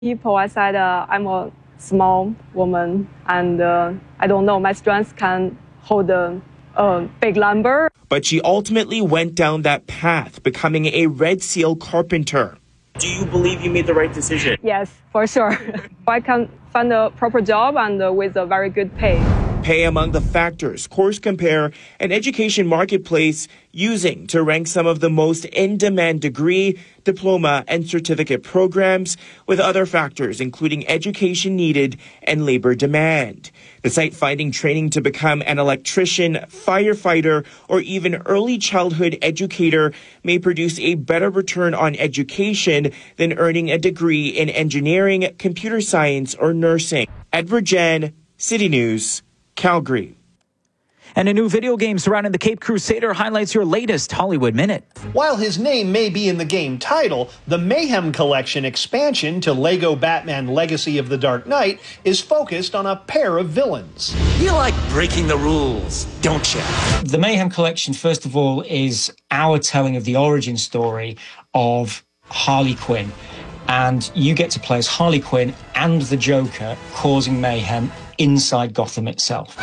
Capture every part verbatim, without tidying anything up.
People, I said uh, I'm a small woman, and uh, I don't know, my strength can hold a, a big lumber. But she ultimately went down that path, becoming a Red Seal carpenter. Do you believe you made the right decision? Yes, for sure. I can find a proper job and uh, with a very good pay. Pay among the factors Course Compare, an education marketplace using to rank some of the most in-demand degree, diploma, and certificate programs, with other factors including education needed and labor demand. The site finding training to become an electrician, firefighter, or even early childhood educator may produce a better return on education than earning a degree in engineering, computer science, or nursing. Edward Jen, City News, Calgary. And a new video game surrounding the Cape Crusader highlights your latest Hollywood Minute. While his name may be in the game title, the Mayhem Collection expansion to Lego Batman Legacy of the Dark Knight is focused on a pair of villains. You like breaking the rules, don't you? The Mayhem Collection, first of all, is our telling of the origin story of Harley Quinn. And you get to play as Harley Quinn and the Joker causing mayhem inside Gotham itself.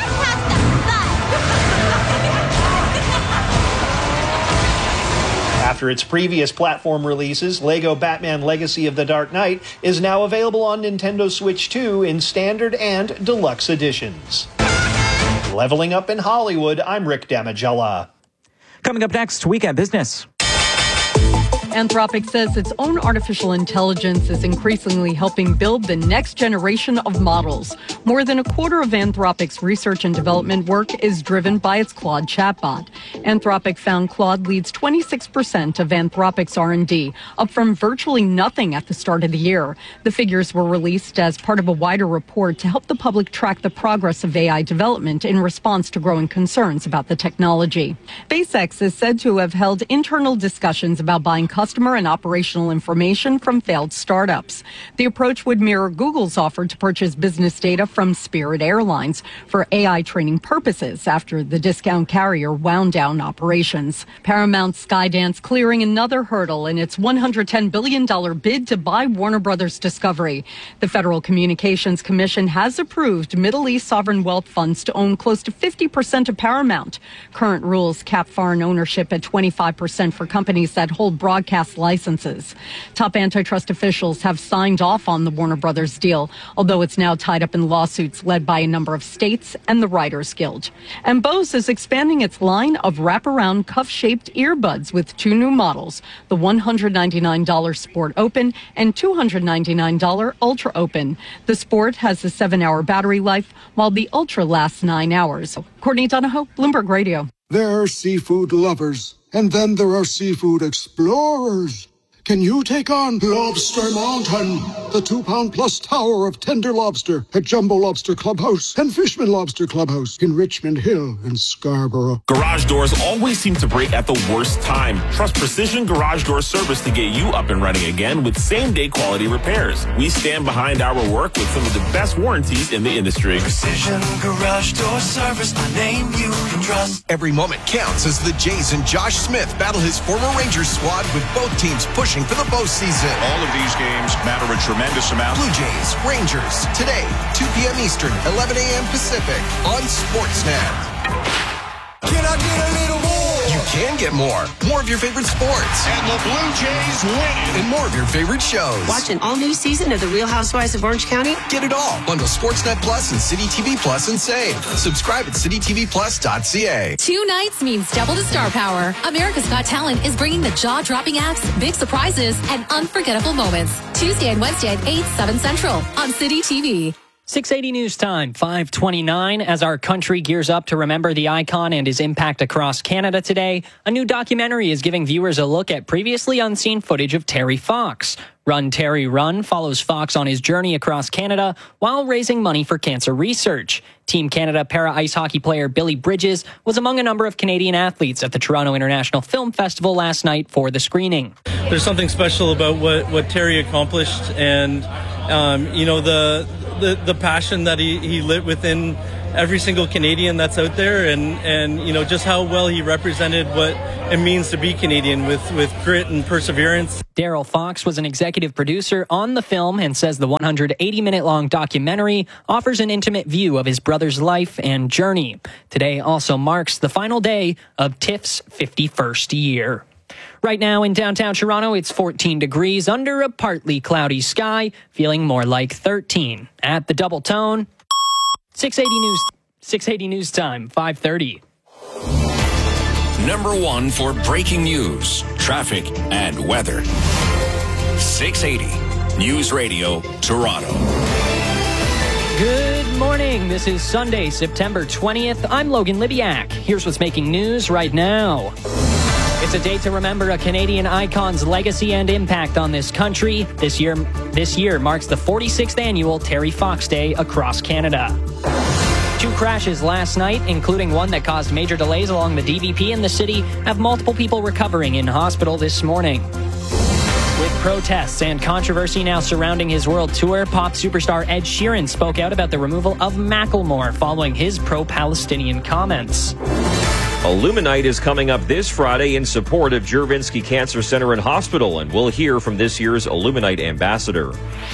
After its previous platform releases, Lego Batman Legacy of the Dark Knight is now available on Nintendo Switch two in standard and deluxe editions. Leveling up in Hollywood, I'm Rick Damigella. Coming up next, Weekend Business. Anthropic says its own artificial intelligence is increasingly helping build the next generation of models. More than a quarter of Anthropic's research and development work is driven by its Claude chatbot. Anthropic found Claude leads twenty-six percent of Anthropic's R and D, up from virtually nothing at the start of the year. The figures were released as part of a wider report to help the public track the progress of A I development in response to growing concerns about the technology. SpaceX is said to have held internal discussions about buying customer and operational information from failed startups. The approach would mirror Google's offer to purchase business data from Spirit Airlines for A I training purposes after the discount carrier wound down operations. Paramount Skydance clearing another hurdle in its one hundred ten billion dollars bid to buy Warner Brothers Discovery. The Federal Communications Commission has approved Middle East sovereign wealth funds to own close to fifty percent of Paramount. Current rules cap foreign ownership at twenty-five percent for companies that hold broadcast licenses. Top antitrust officials have signed off on the Warner Brothers deal, although it's now tied up in lawsuits led by a number of states and the Writers Guild. And Bose is expanding its line of wraparound cuff-shaped earbuds with two new models, the one hundred ninety-nine dollars Sport Open and two hundred ninety-nine dollars Ultra Open. The Sport has a seven-hour battery life, while the Ultra lasts nine hours. Courtney Donahoe, Bloomberg Radio. There are seafood lovers, and then there are seafood explorers. Can you take on Lobster Mountain, the two-pound plus tower of tender lobster at Jumbo Lobster Clubhouse and Fishman Lobster Clubhouse in Richmond Hill and Scarborough? Garage doors always seem to break at the worst time. Trust Precision Garage Door Service to get you up and running again with same-day quality repairs. We stand behind our work with some of the best warranties in the industry. Precision Garage Door Service, the name you can trust. Every moment counts as the Jays and Josh Smith battle his former Rangers squad, with both teams pushing for the postseason. All of these games matter a tremendous amount. Blue Jays, Rangers, today, two p.m. Eastern, eleven a.m. Pacific, on Sportsnet. Can I get a little more? You can get more. More of your favorite sports. And the Blue Jays win. And more of your favorite shows. Watch an all-new season of The Real Housewives of Orange County. Get it all. Bundle Sportsnet Plus and City T V Plus and save. Subscribe at city t v plus dot c a. Two nights means double the star power. America's Got Talent is bringing the jaw-dropping acts, big surprises, and unforgettable moments. Tuesday and Wednesday at eight, seven Central on City T V. six eighty News Time, five twenty-nine. As our country gears up to remember the icon and his impact across Canada today, a new documentary is giving viewers a look at previously unseen footage of Terry Fox. Run, Terry, Run follows Fox on his journey across Canada while raising money for cancer research. Team Canada para-ice hockey player Billy Bridges was among a number of Canadian athletes at the Toronto International Film Festival last night for the screening. There's something special about what, what Terry accomplished, and um, you know, the, the the passion that he, he lit within every single Canadian that's out there, and, and you know, just how well he represented what it means to be Canadian with, with grit and perseverance. Daryl Fox was an executive producer on the film and says the one hundred eighty minute long documentary offers an intimate view of his brother's life and journey. Today also marks the final day of TIFF's fifty-first year. Right now in downtown Toronto, it's fourteen degrees under a partly cloudy sky, feeling more like thirteen. At the Double Tone, six eighty News, six eighty News Time, five thirty. Number one for breaking news, traffic, and weather. six eighty News Radio, Toronto. Good morning. This is Sunday, September twentieth. I'm Logan Libiak. Here's what's making news right now. It's a day to remember a Canadian icon's legacy and impact on this country. This year, this year marks the forty-sixth annual Terry Fox Day across Canada. Two crashes last night, including one that caused major delays along the D V P in the city, have multiple people recovering in hospital this morning. With protests and controversy now surrounding his world tour, pop superstar Ed Sheeran spoke out about the removal of Macklemore following his pro-Palestinian comments. Illuminite is coming up this Friday in support of Juravinski Cancer Center and Hospital, and we'll hear from this year's Illuminite ambassador.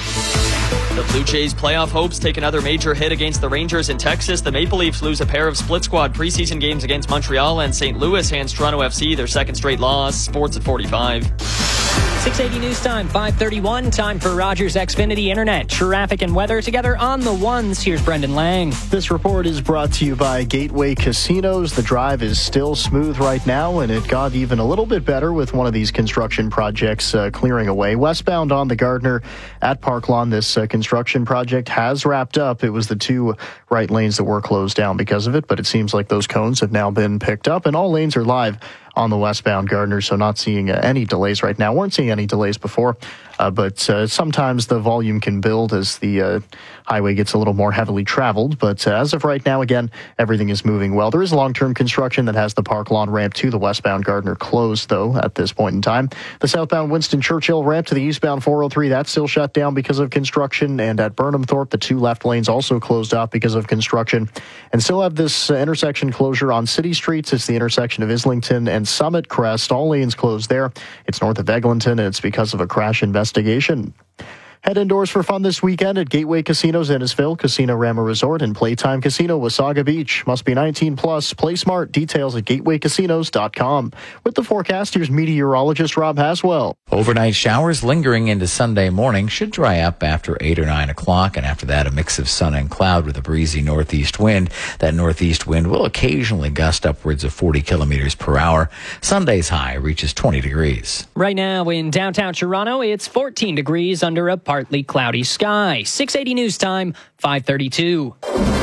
The Blue Jays' playoff hopes take another major hit against the Rangers in Texas. The Maple Leafs lose a pair of split-squad preseason games against Montreal, and Saint Louis hands Toronto F C their second straight loss. Sports at forty-five. six eighty News Time, five thirty-one. Time for Rogers Xfinity Internet. Traffic and weather together on the ones. Here's Brendan Lang. This report is brought to you by Gateway Casinos. The drive is still smooth right now, and it got even a little bit better with one of these construction projects uh, clearing away. Westbound on the Gardner at Park Lawn, this uh, construction project has wrapped up. It was the two right lanes that were closed down because of it, but it seems like those cones have now been picked up, and all lanes are live on the westbound Gardner, so not seeing uh, any delays right now. Weren't seeing any delays before, uh, but uh, sometimes the volume can build as the uh, highway gets a little more heavily traveled. But uh, as of right now, again, everything is moving well. There is long-term construction that has the Park Lawn ramp to the westbound Gardner closed, though, at this point in time. The southbound Winston Churchill ramp to the eastbound four oh three, that's still shut down because of construction. And at Burnham Thorpe, the two left lanes also closed off because of construction. And still have this uh, intersection closure on city streets. It's the intersection of Islington and Summit Crest. All lanes closed there. It's north of Eglinton, and it's because of a crash investigation. Head indoors for fun this weekend at Gateway Casinos Innisfil, Casino Rama Resort, and Playtime Casino Wasaga Beach. Must be nineteen plus. Play smart. Details at gateway casinos dot com. With the forecast, here's meteorologist Rob Haswell. Overnight showers lingering into Sunday morning should dry up after eight or nine o'clock, and after that, a mix of sun and cloud with a breezy northeast wind. That northeast wind will occasionally gust upwards of forty kilometers per hour. Sunday's high reaches twenty degrees. Right now in downtown Toronto, it's fourteen degrees under a partly cloudy sky. six eighty News Time, five thirty-two.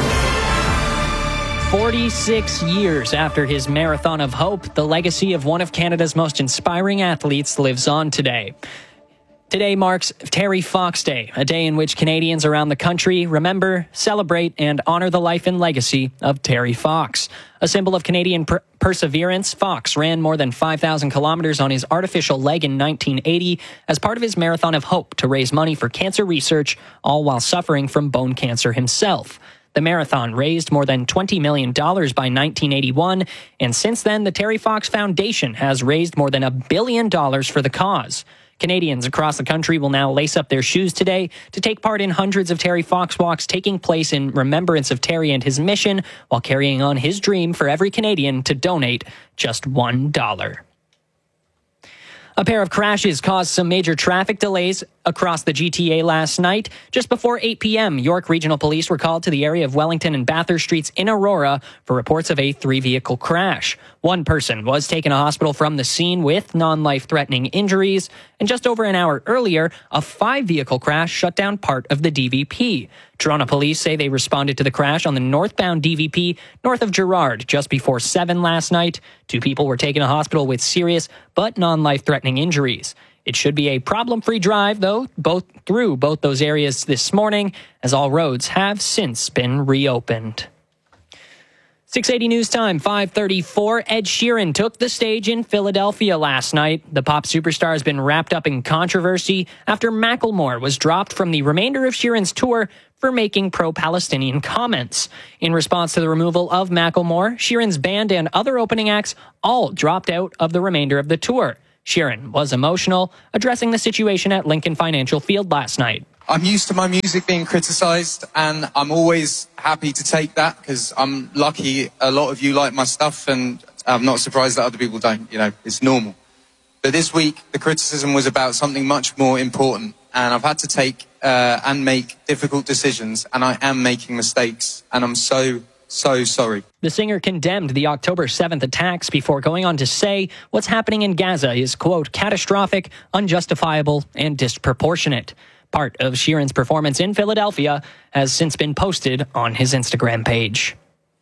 forty-six years after his Marathon of Hope, the legacy of one of Canada's most inspiring athletes lives on today. Today marks Terry Fox Day, a day in which Canadians around the country remember, celebrate, and honor the life and legacy of Terry Fox. A symbol of Canadian per- perseverance, Fox ran more than five thousand kilometers on his artificial leg in nineteen eighty as part of his Marathon of Hope to raise money for cancer research, all while suffering from bone cancer himself. The marathon raised more than twenty million dollars by nineteen eighty-one, and since then, the Terry Fox Foundation has raised more than a billion dollars for the cause. Canadians across the country will now lace up their shoes today to take part in hundreds of Terry Fox walks taking place in remembrance of Terry and his mission, while carrying on his dream for every Canadian to donate just one dollar. A pair of crashes caused some major traffic delays across the G T A last night. Just before eight p.m., York Regional Police were called to the area of Wellington and Bathurst Streets in Aurora for reports of a three-vehicle crash. One person was taken to hospital from the scene with non-life-threatening injuries, and just over an hour earlier, a five-vehicle crash shut down part of the D V P. Toronto police say they responded to the crash on the northbound D V P north of Gerrard just before seven last night. Two people were taken to hospital with serious but non-life-threatening injuries. It should be a problem-free drive, though, both through both those areas this morning, as all roads have since been reopened. six eighty News Time, five thirty-four. Ed Sheeran took the stage in Philadelphia last night. The pop superstar has been wrapped up in controversy after Macklemore was dropped from the remainder of Sheeran's tour for making pro-Palestinian comments. In response to the removal of Macklemore, Sheeran's band and other opening acts all dropped out of the remainder of the tour. Sheeran was emotional, addressing the situation at Lincoln Financial Field last night. I'm used to my music being criticised, and I'm always happy to take that because I'm lucky a lot of you like my stuff, and I'm not surprised that other people don't. You know, it's normal. But this week, the criticism was about something much more important, and I've had to take uh, and make difficult decisions, and I am making mistakes, and I'm so, so sorry. The singer condemned the October seventh attacks before going on to say what's happening in Gaza is, quote, catastrophic, unjustifiable, and disproportionate. Part of Sheeran's performance in Philadelphia has since been posted on his Instagram page.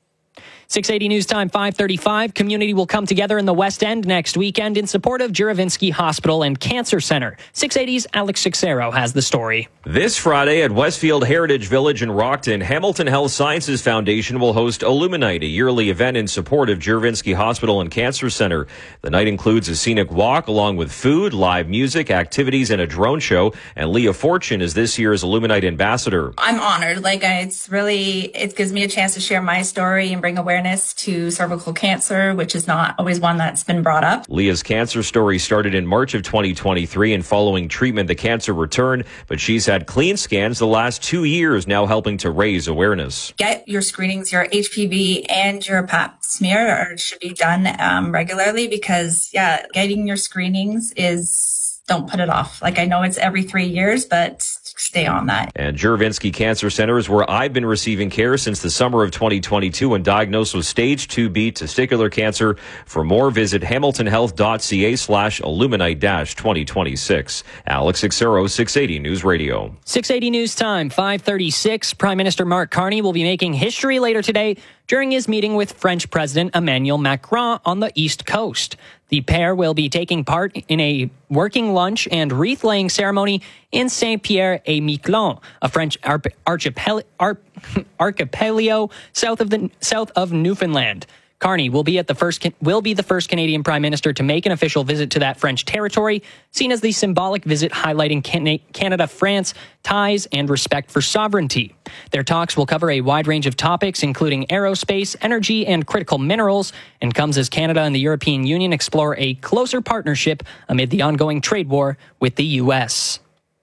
six eighty News Time, five thirty-five. Community will come together in the West End next weekend in support of Juravinski Hospital and Cancer Center. six eighty's Alex Sixero has the story. This Friday at Westfield Heritage Village in Rockton, Hamilton Health Sciences Foundation will host Illuminite, a yearly event in support of Juravinski Hospital and Cancer Center. The night includes a scenic walk along with food, live music, activities, and a drone show. And Leah Fortune is this year's Illuminite ambassador. I'm honored. Like, it's really, it gives me a chance to share my story and bring awareness to cervical cancer, which is not always one that's been brought up. Leah's cancer story started in March of twenty twenty-three, and following treatment, the cancer returned, but she's had clean scans the last two years, now helping to raise awareness. Get your screenings, your H P V and your pap smear are, should be done um, regularly because, yeah, getting your screenings is, don't put it off. Like, I know it's every three years, but stay on that. And Juravinski Cancer Center is where I've been receiving care since the summer of twenty twenty-two and diagnosed with stage two B testicular cancer. For more, visit hamiltonhealth.ca slash illuminite dash 2026. Alex Sixero, six eighty News Radio. six eighty News Time, five thirty-six. Prime Minister Mark Carney will be making history later today during his meeting with French President Emmanuel Macron on the East Coast. The pair will be taking part in a working lunch and wreath-laying ceremony in Saint-Pierre-et-Miquelon, a French arp- archipel- arp- archipelago south of the south of Newfoundland. Carney will be at the first will be the first Canadian Prime Minister to make an official visit to that French territory, seen as the symbolic visit highlighting Can- Canada-France ties and respect for sovereignty. Their talks will cover a wide range of topics, including aerospace, energy, and critical minerals, and comes as Canada and the European Union explore a closer partnership amid the ongoing trade war with the U S.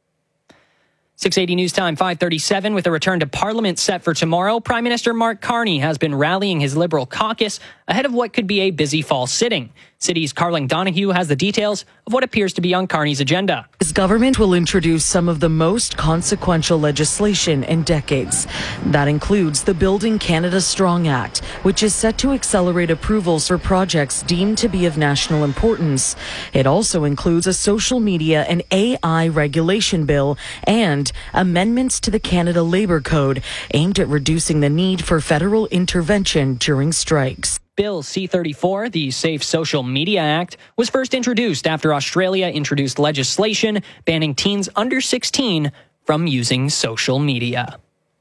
six eighty News Time, five thirty-seven. With a return to Parliament set for tomorrow, Prime Minister Mark Carney has been rallying his Liberal caucus ahead of what could be a busy fall sitting. City's Carling Donahue has the details of what appears to be on Carney's agenda. His government will introduce some of the most consequential legislation in decades. That includes the Building Canada Strong Act, which is set to accelerate approvals for projects deemed to be of national importance. It also includes a social media and A I regulation bill and amendments to the Canada Labour Code aimed at reducing the need for federal intervention during strikes. Bill C thirty-four, the Safe Social Media Act, was first introduced after Australia introduced legislation banning teens under sixteen from using social media.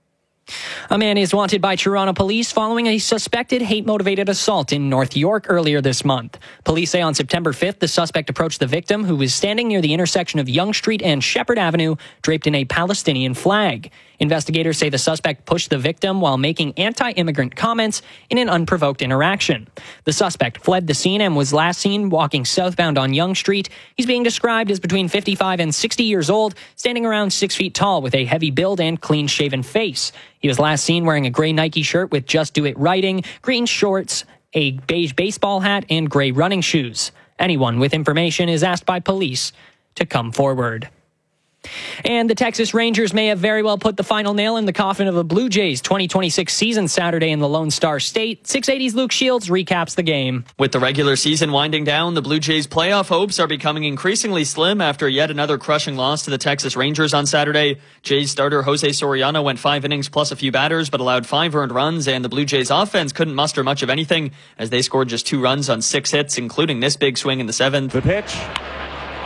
A man is wanted by Toronto police following a suspected hate-motivated assault in North York earlier this month. Police say on September fifth, the suspect approached the victim, who was standing near the intersection of Yonge Street and Shepherd Avenue, draped in a Palestinian flag. Investigators say the suspect pushed the victim while making anti-immigrant comments in an unprovoked interaction. The suspect fled the scene and was last seen walking southbound on Yonge Street. He's being described as between fifty-five and sixty years old, standing around six feet tall with a heavy build and clean-shaven face. He was last seen wearing a gray Nike shirt with Just Do It writing, green shorts, a beige baseball hat, and gray running shoes. Anyone with information is asked by police to come forward. And the Texas Rangers may have very well put the final nail in the coffin of the Blue Jays' twenty twenty-six season Saturday in the Lone Star State. six eighty's Luke Shields recaps the game. With the regular season winding down, the Blue Jays' playoff hopes are becoming increasingly slim after yet another crushing loss to the Texas Rangers on Saturday. Jays starter Jose Soriano went five innings plus a few batters, but allowed five earned runs, and the Blue Jays' offense couldn't muster much of anything as they scored just two runs on six hits, including this big swing in the seventh. The pitch.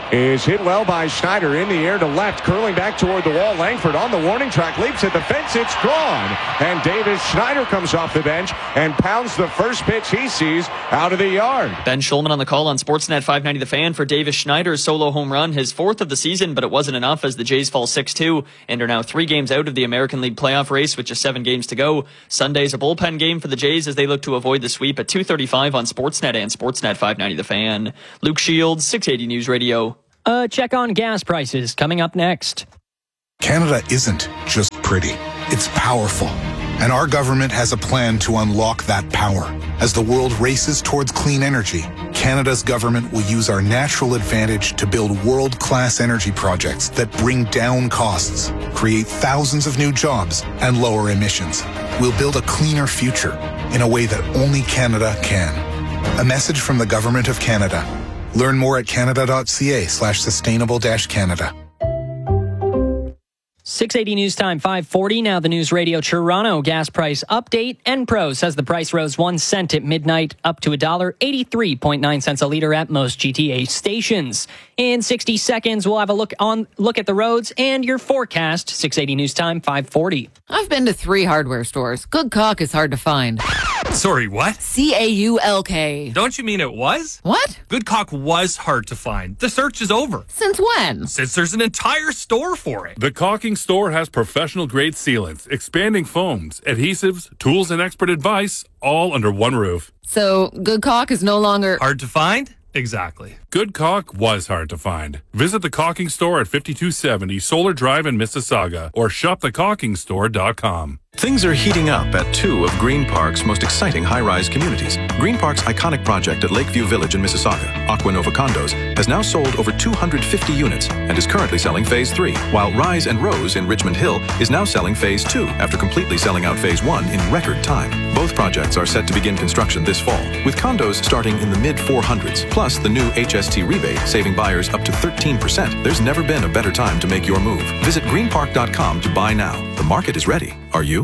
is hit well by Schneider in the air to left, curling back toward the wall. Langford on the warning track, leaps at the fence. It's gone. And Davis Schneider comes off the bench and pounds the first pitch he sees out of the yard. Ben Schulman on the call on Sportsnet five ninety The Fan for Davis Schneider's solo home run, his fourth of the season, but it wasn't enough as the Jays fall six two and are now three games out of the American League playoff race with just seven games to go. Sunday's a bullpen game for the Jays as they look to avoid the sweep at two thirty-five on Sportsnet and Sportsnet five ninety The Fan. Luke Shields, six eighty News Radio. A check on gas prices coming up next. Canada isn't just pretty, it's powerful. And our government has a plan to unlock that power. As the world races towards clean energy, Canada's government will use our natural advantage to build world-class energy projects that bring down costs, create thousands of new jobs, and lower emissions. We'll build a cleaner future in a way that only Canada can. A message from the Government of Canada. Learn more at canada.ca slash sustainable dash Canada. six eighty News Time, five forty. Now the News Radio Toronto gas price update. Enpro says the price rose one cent at midnight up to one dollar eighty-three point nine cents a liter at most G T A stations. In sixty seconds, we'll have a look on look at the roads and your forecast. six eighty News Time, five forty. I've been to three hardware stores. Good caulk is hard to find. Sorry, what? C A U L K. Don't you mean it was? What? Good caulk was hard to find. The search is over. Since when? Since there's an entire store for it. The Caulking Store has professional-grade sealants, expanding foams, adhesives, tools, and expert advice, all under one roof. So, good caulk is no longer... hard to find? Exactly. Good caulk was hard to find. Visit the Caulking Store at fifty-two seventy Solar Drive in Mississauga or shop the caulking store dot com. Things are heating up at two of Green Park's most exciting high-rise communities. Green Park's iconic project at Lakeview Village in Mississauga, Aquanova Condos, has now sold over two hundred fifty units and is currently selling Phase three, while Rise and Rose in Richmond Hill is now selling Phase two after completely selling out Phase one in record time. Both projects are set to begin construction this fall, with condos starting in the mid four hundreds, plus the new H S T rebate saving buyers up to thirteen percent. There's never been a better time to make your move. Visit green park dot com to buy now. The market is ready. Are you?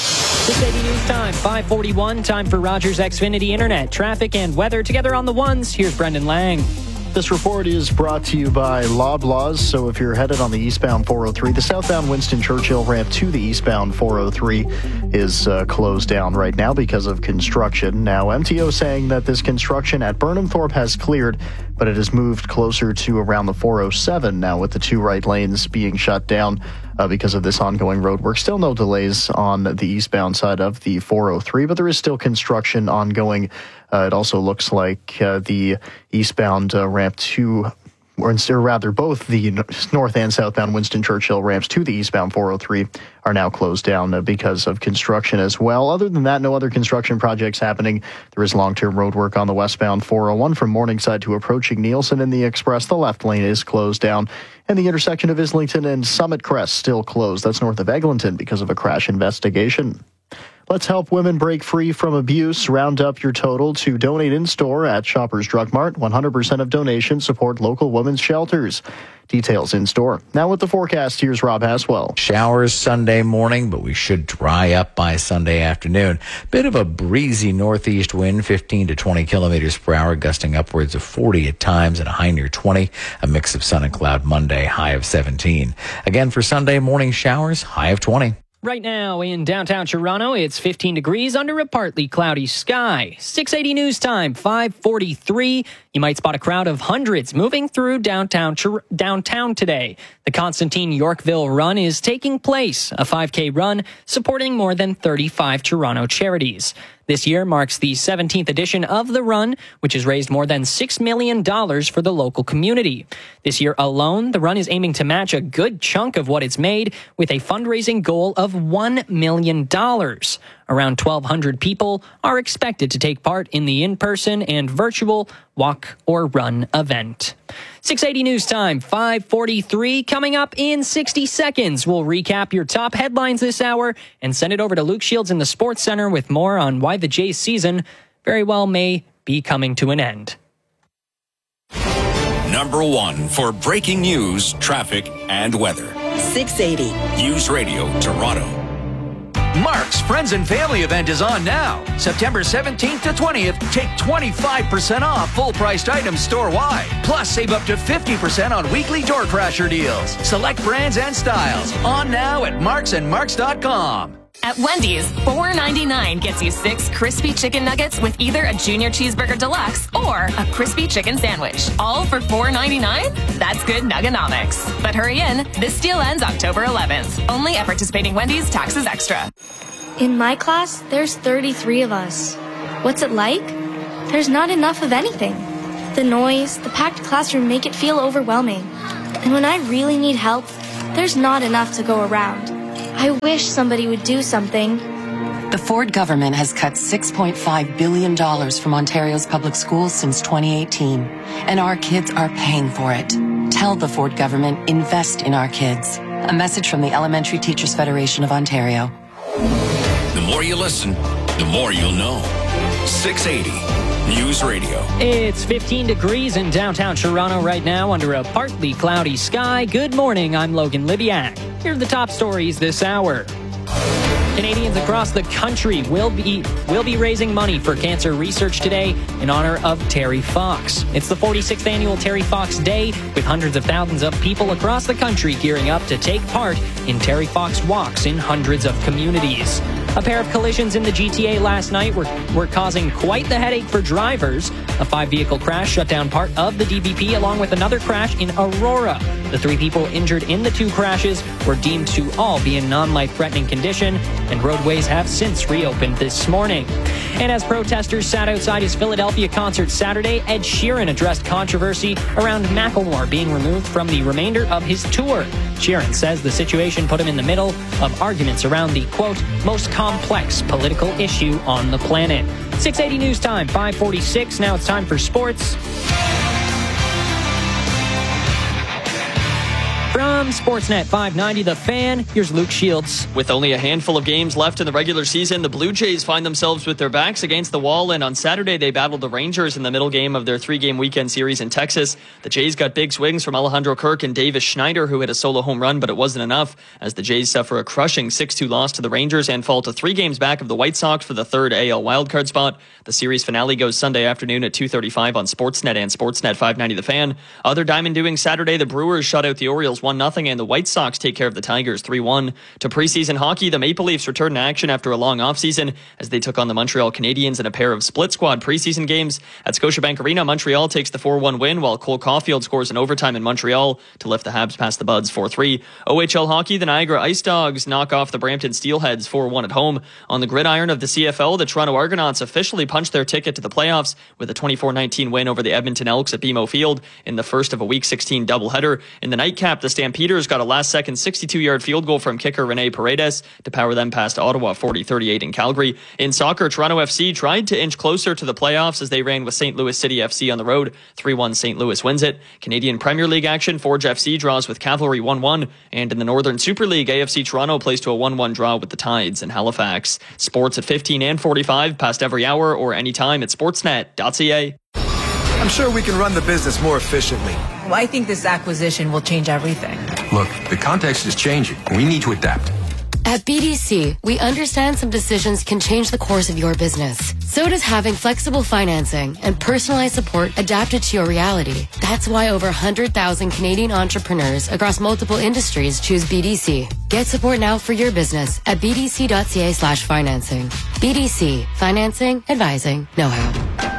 six eighty News Time, five forty-one. Time for Rogers Xfinity Internet. Traffic and weather together on the ones. Here's Brendan Lang. This report is brought to you by Loblaws. So if you're headed on the eastbound four oh three, the southbound Winston Churchill ramp to the eastbound four oh three is uh, closed down right now because of construction. Now, M T O saying that this construction at Burnham Thorpe has cleared, but it has moved closer to around the four oh seven now with the two right lanes being shut down uh, because of this ongoing road work. Still no delays on the eastbound side of the four oh three, but there is still construction ongoing. Uh, it also looks like uh, the eastbound uh, ramp to, or rather both the north and southbound Winston Churchill ramps to the eastbound four oh three are now closed down uh, because of construction as well. Other than that, no other construction projects happening. There is long-term road work on the westbound four oh one from Morningside to approaching Nielsen in the Express. The left lane is closed down. And the intersection of Islington and Summit Crest still closed. That's north of Eglinton because of a crash investigation. Let's help women break free from abuse. Round up your total to donate in-store at Shoppers Drug Mart. one hundred percent of donations support local women's shelters. Details in-store. Now with the forecast, here's Rob Haswell. Showers Sunday morning, but we should dry up by Sunday afternoon. Bit of a breezy northeast wind, fifteen to twenty kilometers per hour, gusting upwards of forty at times and a high near twenty. A mix of sun and cloud Monday, high of seventeen. Again for Sunday morning showers, high of twenty. Right now in downtown Toronto, it's fifteen degrees under a partly cloudy sky. six eighty News Time, five forty-three. You might spot a crowd of hundreds moving through downtown downtown today. The Constantine Yorkville Run is taking place, a five K run supporting more than thirty-five Toronto charities. This year marks the seventeenth edition of the run, which has raised more than six million dollars for the local community. This year alone, the run is aiming to match a good chunk of what it's made with a fundraising goal of one million dollars. Around twelve hundred people are expected to take part in the in-person and virtual walk or run event. six eighty News Time, five forty-three. Coming up in sixty seconds, we'll recap your top headlines this hour and send it over to Luke Shields in the Sports Center with more on why the Jays season very well may be coming to an end. Number one for breaking news, traffic, and weather. six eighty News Radio Toronto. Mark's Friends and Family event is on now. September seventeenth to twentieth, take twenty-five percent off full-priced items store-wide. Plus, save up to fifty percent on weekly door crasher deals. Select brands and styles. On now at marks and marks dot com. At Wendy's, four ninety-nine gets you six crispy chicken nuggets with either a Junior Cheeseburger Deluxe or a crispy chicken sandwich. All for four ninety-nine? That's good nuggonomics. But hurry in, this deal ends October eleventh. Only at participating Wendy's, taxes extra. In my class, there's thirty-three of us. What's it like? There's not enough of anything. The noise, the packed classroom make it feel overwhelming. And when I really need help, there's not enough to go around. I wish somebody would do something. The Ford government has cut six point five billion dollars from Ontario's public schools since twenty eighteen, and our kids are paying for it. Tell the Ford government, invest in our kids. A message from the Elementary Teachers Federation of Ontario. The more you listen, the more you'll know. six eighty News Radio. It's fifteen degrees in downtown Toronto right now under a partly cloudy sky. Good morning, I'm Logan Libiak. Here are the top stories this hour. Canadians across the country will be will be raising money for cancer research today in honor of Terry Fox. It's the forty-sixth annual Terry Fox Day, with hundreds of thousands of people across the country gearing up to take part in Terry Fox walks in hundreds of communities. A pair of collisions in the G T A last night were, were causing quite the headache for drivers. A five-vehicle crash shut down part of the D B P, along with another crash in Aurora. The three people injured in the two crashes were deemed to all be in non-life-threatening condition, and roadways have since reopened this morning. And as protesters sat outside his Philadelphia concert Saturday, Ed Sheeran addressed controversy around Macklemore being removed from the remainder of his tour. Sheeran says the situation put him in the middle of arguments around the, quote, most complex political issue on the planet. six eighty News Time, five forty-six. Now it's time for sports. From Sportsnet five ninety, The Fan, here's Luke Shields. With only a handful of games left in the regular season, the Blue Jays find themselves with their backs against the wall, and on Saturday they battled the Rangers in the middle game of their three-game weekend series in Texas. The Jays got big swings from Alejandro Kirk and Davis Schneider, who hit a solo home run, but it wasn't enough, as the Jays suffer a crushing six two loss to the Rangers and fall to three games back of the White Sox for the third A L wildcard spot. The series finale goes Sunday afternoon at two thirty-five on Sportsnet and Sportsnet five ninety The Fan. Other diamond doings Saturday, the Brewers shut out the Orioles one nothing, and the White Sox take care of the Tigers three one. To preseason hockey, the Maple Leafs return to action after a long offseason as they took on the Montreal Canadiens in a pair of split squad preseason games. At Scotiabank Arena, Montreal takes the four one win, while Cole Caulfield scores in overtime in Montreal to lift the Habs past the Buds four three. O H L hockey, the Niagara Ice Dogs knock off the Brampton Steelheads four one at home. On the gridiron of the C F L, the Toronto Argonauts officially punched their ticket to the playoffs with a twenty-four nineteen win over the Edmonton Elks at B M O Field in the first of a Week sixteen doubleheader. In the nightcap, the Stampeders got a last-second sixty-two-yard field goal from kicker Rene Paredes to power them past Ottawa forty thirty-eight in Calgary. In soccer, Toronto F C tried to inch closer to the playoffs as they ran with Saint Louis City F C on the road. three one Saint Louis wins it. Canadian Premier League action, Forge F C draws with Cavalry one one. And in the Northern Super League, A F C Toronto plays to a one one draw with the Tides in Halifax. Sports at fifteen and forty-five, past every hour or anytime at sportsnet dot c a. I'm sure we can run the business more efficiently. Well, I think this acquisition will change everything. Look, the context is changing. We need to adapt. At B D C, we understand some decisions can change the course of your business. So does having flexible financing and personalized support adapted to your reality. That's why over one hundred thousand Canadian entrepreneurs across multiple industries choose B D C. Get support now for your business at b d c dot c a slash financing. B D C, financing, advising, know-how.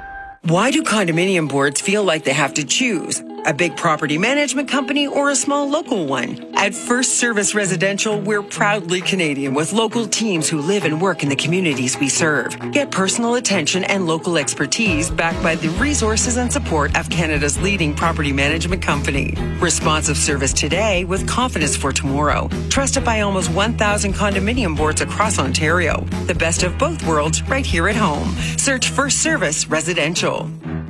Why do condominium boards feel like they have to choose? A big property management company or a small local one? At First Service Residential, we're proudly Canadian with local teams who live and work in the communities we serve. Get personal attention and local expertise backed by the resources and support of Canada's leading property management company. Responsive service today with confidence for tomorrow. Trusted by almost one thousand condominium boards across Ontario. The best of both worlds right here at home. Search First Service Residential.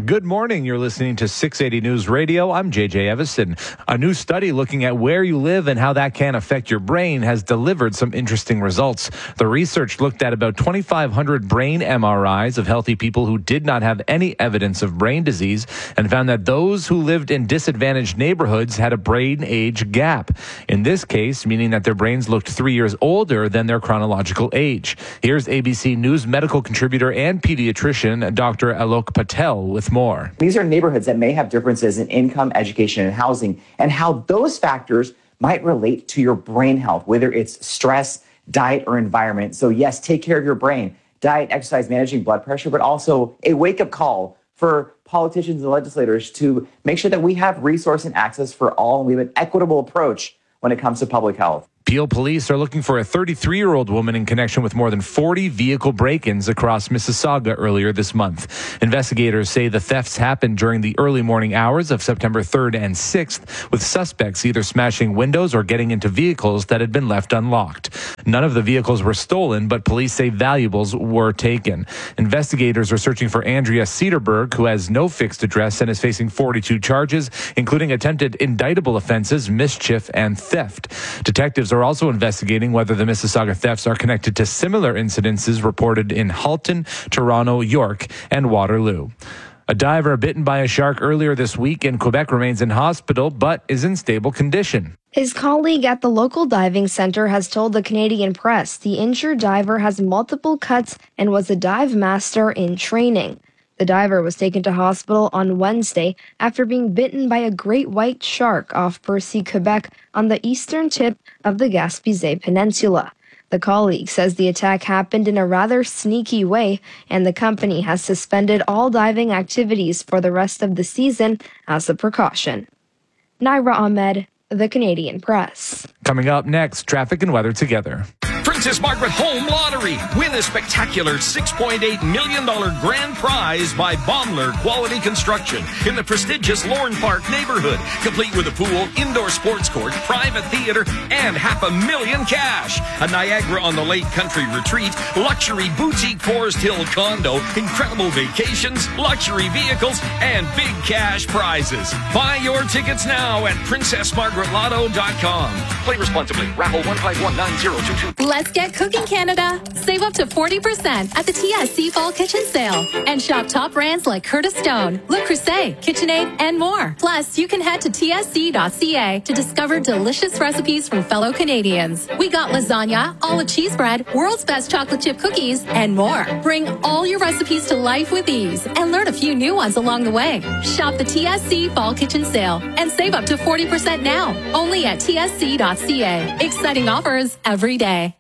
Good morning. You're listening to six eighty News Radio. I'm J J Evison. A new study looking at where you live and how that can affect your brain has delivered some interesting results. The research looked at about twenty-five hundred brain M R Is of healthy people who did not have any evidence of brain disease and found that those who lived in disadvantaged neighborhoods had a brain age gap. In this case, meaning that their brains looked three years older than their chronological age. Here's A B C News medical contributor and pediatrician Doctor Alok Patel with more. These are neighborhoods that may have differences in income, education, and housing, and how those factors might relate to your brain health, whether it's stress, diet, or environment. So yes, take care of your brain. Diet, exercise, managing blood pressure, but also a wake-up call for politicians and legislators to make sure that we have resource and access for all, and we have an equitable approach when it comes to public health. Peel police are looking for a thirty-three-year-old woman in connection with more than forty vehicle break-ins across Mississauga earlier this month. Investigators say the thefts happened during the early morning hours of September third and sixth, with suspects either smashing windows or getting into vehicles that had been left unlocked. None of the vehicles were stolen, but police say valuables were taken. Investigators are searching for Andrea Cedarberg, who has no fixed address and is facing forty-two charges, including attempted indictable offenses, mischief, and theft. Detectives are also investigating whether the Mississauga thefts are connected to similar incidences reported in Halton, Toronto, York, and Waterloo. A diver bitten by a shark earlier this week in Quebec remains in hospital but is in stable condition. His colleague at the local diving center has told the Canadian press the injured diver has multiple cuts and was a dive master in training. The diver was taken to hospital on Wednesday after being bitten by a great white shark off Percy, Quebec, on the eastern tip of the Gaspésie Peninsula. The colleague says the attack happened in a rather sneaky way, and the company has suspended all diving activities for the rest of the season as a precaution. Naira Ahmed, The Canadian Press. Coming up next, traffic and weather together. Princess Margaret Home Lottery. Win a spectacular six point eight million dollars grand prize by Baumler Quality Construction in the prestigious Lorne Park neighborhood, complete with a pool, indoor sports court, private theater, and half a million cash. A Niagara on the Lake country retreat, luxury boutique Forest Hill condo, incredible vacations, luxury vehicles, and big cash prizes. Buy your tickets now at princess margaret lotto dot com. Play responsibly. Raffle one five one nine zero two two. Let's get cooking, Canada. Save up to forty percent at the T S C Fall Kitchen Sale. And shop top brands like Curtis Stone, Le Creuset, KitchenAid, and more. Plus, you can head to T S C dot C A to discover delicious recipes from fellow Canadians. We got lasagna, olive cheese bread, world's best chocolate chip cookies, and more. Bring all your recipes to life with ease and learn a few new ones along the way. Shop the T S C Fall Kitchen Sale and save up to forty percent now. Only at T S C dot C A. Exciting offers every day.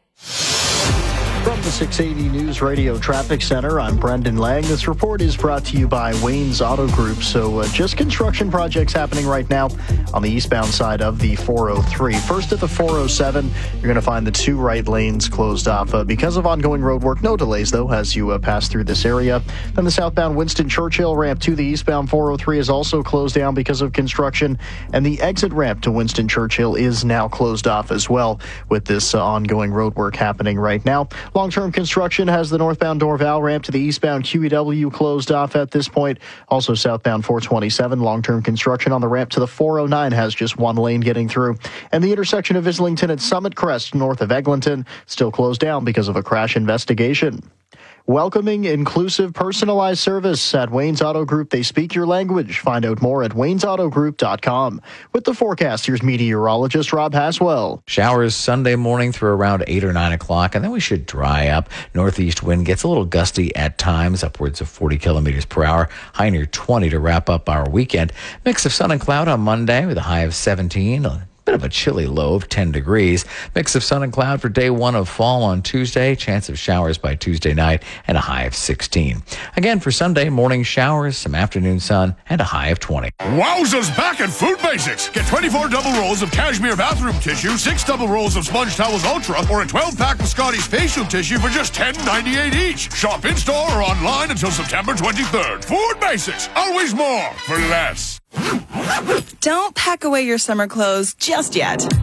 From the six eighty News Radio Traffic Center, I'm Brendan Lang. This report is brought to you by Wayne's Auto Group. So uh, just construction projects happening right now on the eastbound side of the four oh three. First at the four oh seven, you're going to find the two right lanes closed off uh, because of ongoing road work. No delays, though, as you uh, pass through this area. Then the southbound Winston Churchill ramp to the eastbound four oh three is also closed down because of construction. And the exit ramp to Winston Churchill is now closed off as well with this uh, ongoing road work happening right now. Long-term construction has the northbound Dorval ramp to the eastbound Q E W closed off at this point. Also southbound four twenty-seven, long-term construction on the ramp to the four oh nine has just one lane getting through. And the intersection of Islington and Summit Crest north of Eglinton still closed down because of a crash investigation. Welcoming, inclusive, personalized service at Wayne's Auto Group. They speak your language. Find out more at waynes auto group dot com. With the forecast, here's meteorologist Rob Haswell. Showers Sunday morning through around eight or nine o'clock, and then we should dry up. Northeast wind gets a little gusty at times, upwards of forty kilometers per hour. High near twenty to wrap up our weekend. Mix of sun and cloud on Monday with a high of seventeen. Bit of a chilly low of ten degrees. Mix of sun and cloud for day one of fall on Tuesday. Chance of showers by Tuesday night and a high of sixteen. Again for Sunday, morning showers, some afternoon sun, and a high of twenty. Wowzers back at Food Basics. Get twenty-four double rolls of cashmere bathroom tissue, six double rolls of Sponge Towels Ultra, or a twelve pack of Scotty's facial tissue for just ten ninety-eight each. Shop in-store or online until September twenty-third. Food Basics. Always more for less. Don't pack away your summer clothes just yet.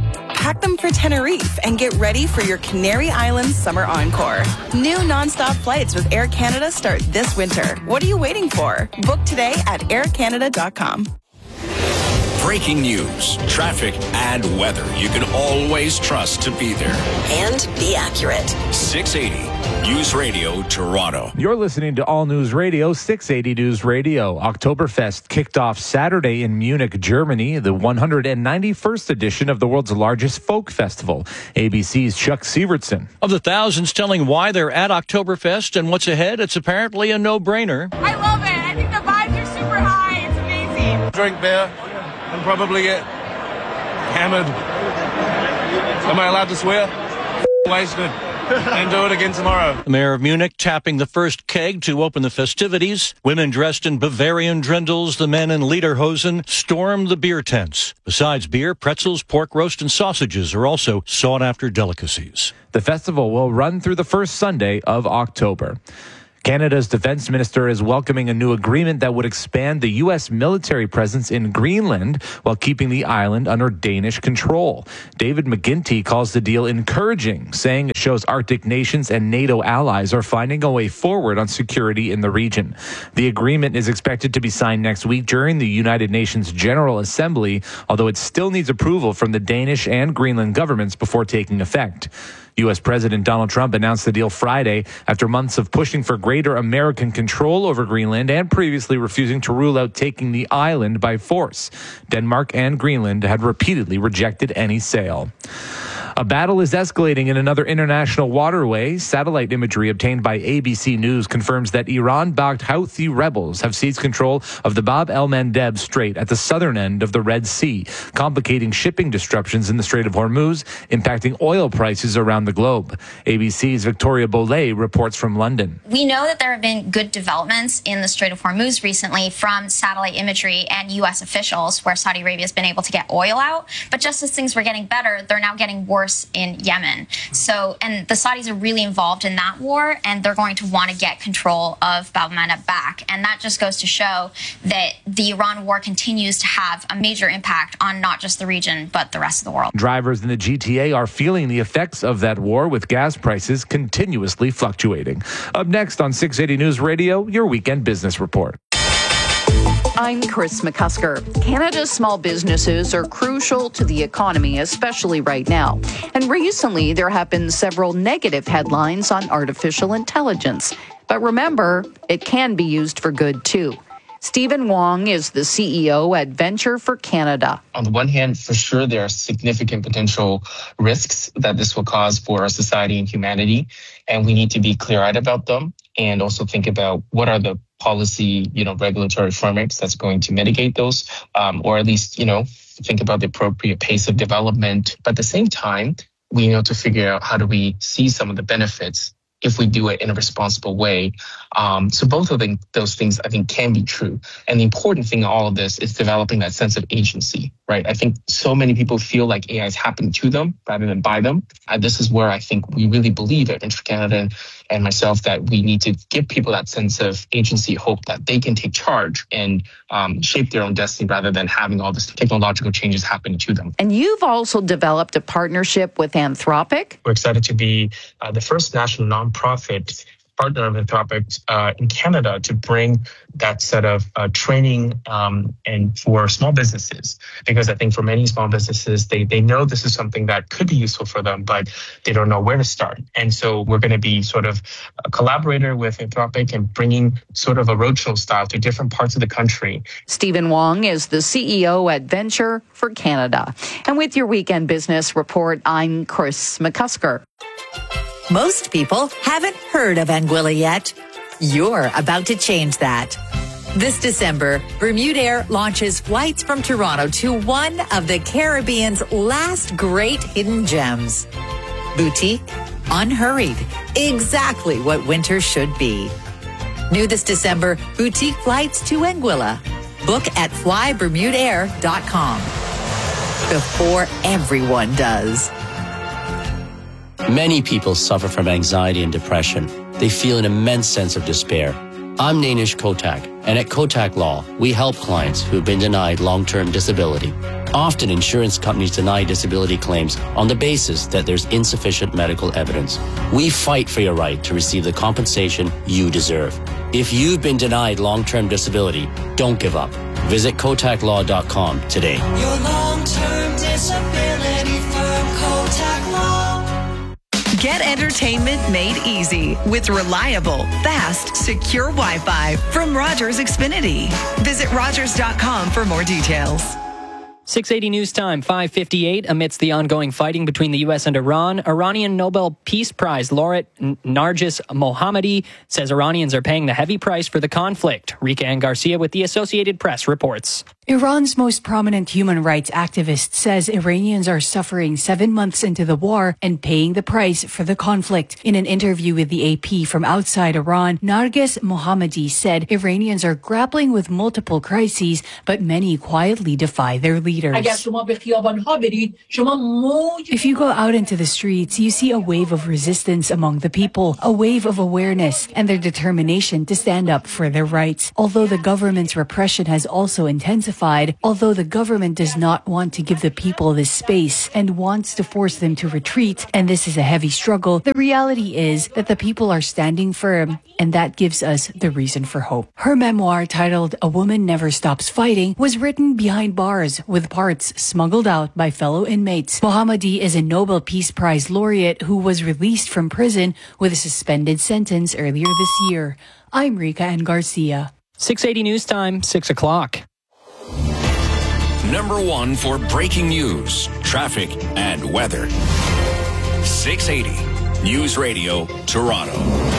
pack them for Tenerife and get ready for your Canary Islands summer encore. New nonstop flights with Air Canada start this winter. What are you waiting for? Book today at air canada dot com. Breaking news, traffic, and weather you can always trust to be there. And be accurate. six eighty News Radio Toronto. You're listening to All News Radio, six eighty News Radio. Oktoberfest kicked off Saturday in Munich, Germany, the one hundred ninety-first edition of the world's largest folk festival. A B C's Chuck Sievertson. Of the thousands telling why they're at Oktoberfest and what's ahead, it's apparently a no-brainer. I love it. I think the vibes are super high. It's amazing. Drink beer and probably get hammered. Am I allowed to swear? Wasted. And do it again tomorrow. The mayor of Munich tapping the first keg to open the festivities. Women dressed in Bavarian drindles, the men in lederhosen, stormed the beer tents. Besides beer, pretzels, pork roast, and sausages are also sought-after delicacies. The festival will run through the first Sunday of October. Canada's defense minister is welcoming a new agreement that would expand the U S military presence in Greenland while keeping the island under Danish control. David McGuinty calls the deal encouraging, saying it shows Arctic nations and NATO allies are finding a way forward on security in the region. The agreement is expected to be signed next week during the United Nations General Assembly, although it still needs approval from the Danish and Greenland governments before taking effect. U S President Donald Trump announced the deal Friday after months of pushing for greater American control over Greenland and previously refusing to rule out taking the island by force. Denmark and Greenland had repeatedly rejected any sale. A battle is escalating in another international waterway. Satellite imagery obtained by A B C News confirms that Iran-backed Houthi rebels have seized control of the Bab el-Mandeb Strait at the southern end of the Red Sea, complicating shipping disruptions in the Strait of Hormuz, impacting oil prices around the globe. A B C's Victoria Bollet reports from London. We know that there have been good developments in the Strait of Hormuz recently from satellite imagery and U S officials where Saudi Arabia has been able to get oil out. But just as things were getting better, they're now getting worse in Yemen. So, and the Saudis are really involved in that war, and they're going to want to get control of Bab el-Mandeb back. And that just goes to show that the Iran war continues to have a major impact on not just the region, but the rest of the world. Drivers in the G T A are feeling the effects of that war, with gas prices continuously fluctuating. Up next on six eighty News Radio, your weekend business report. I'm Chris McCusker. Canada's small businesses are crucial to the economy, especially right now. And recently, there have been several negative headlines on artificial intelligence. But remember, it can be used for good, too. Stephen Wong is the C E O at Venture for Canada. On the one hand, for sure, there are significant potential risks that this will cause for our society and humanity, and we need to be clear-eyed about them and also think about what are the policy, you know, regulatory frameworks that's going to mitigate those, um, or at least, you know, think about the appropriate pace of development. But at the same time, we need to figure out how do we see some of the benefits if we do it in a responsible way. Um, so both of them, those things, I think, can be true. And the important thing in all of this is developing that sense of agency, right? I think so many people feel like A I is happening to them rather than by them. And this is where I think we really believe at Venture Canada and, and myself that we need to give people that sense of agency, hope that they can take charge and um, shape their own destiny rather than having all this technological changes happen to them. And you've also developed a partnership with Anthropic. We're excited to be uh, the first national nonprofit partner of Anthropic uh, in Canada to bring that set of uh, training um, and for small businesses, because I think for many small businesses, they they know this is something that could be useful for them, but they don't know where to start. And so we're going to be sort of a collaborator with Anthropic and bringing sort of a roadshow style to different parts of the country. Stephen Wong is the C E O at Venture for Canada. And with your weekend business report, I'm Chris McCusker. Most people haven't heard of Anguilla yet. You're about to change that. This December, Bermuda Air launches flights from Toronto to one of the Caribbean's last great hidden gems. Boutique, unhurried, exactly what winter should be. New this December, boutique flights to Anguilla. Book at fly bermuda air dot com. Before everyone does. Many people suffer from anxiety and depression. They feel an immense sense of despair. I'm Nainish Kotak, and at Kotak Law, we help clients who've been denied long-term disability. Often insurance companies deny disability claims on the basis that there's insufficient medical evidence. We fight for your right to receive the compensation you deserve. If you've been denied long-term disability, don't give up. Visit kotak law dot com today. Your long-term disability firm, Kotak Law. Get entertainment made easy with reliable, fast, secure Wi-Fi from Rogers Xfinity. Visit rogers dot com for more details. six eighty News Time, five fifty-eight. Amidst the ongoing fighting between the U S and Iran, Iranian Nobel Peace Prize laureate Narges Mohammadi says Iranians are paying the heavy price for the conflict. Rika Ann Garcia with the Associated Press reports. Iran's most prominent human rights activist says Iranians are suffering seven months into the war and paying the price for the conflict. In an interview with the A P from outside Iran, Narges Mohammadi said Iranians are grappling with multiple crises, but many quietly defy their leaders. If you go out into the streets, you see a wave of resistance among the people, a wave of awareness, and their determination to stand up for their rights. Although the government's repression has also intensified, although the government does not want to give the people this space and wants to force them to retreat, and this is a heavy struggle, the reality is that the people are standing firm, and that gives us the reason for hope. Her memoir, titled A Woman Never Stops Fighting, was written behind bars with parts smuggled out by fellow inmates. Mohammadi is a Nobel Peace Prize laureate who was released from prison with a suspended sentence earlier this year. I'm Rika Ann Garcia. six eighty News Time, six o'clock. Number one for breaking news, traffic, and weather. six eighty News Radio, Toronto.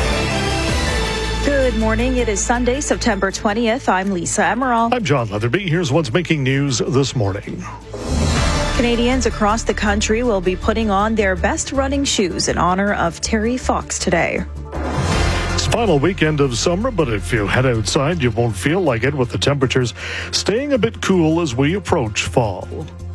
Good morning. It is Sunday, September twentieth. I'm Lisa Emerald. I'm John Leatherby. Here's what's making news this morning. Canadians across the country will be putting on their best running shoes in honor of Terry Fox today. It's final weekend of summer, but if you head outside, you won't feel like it with the temperatures staying a bit cool as we approach fall.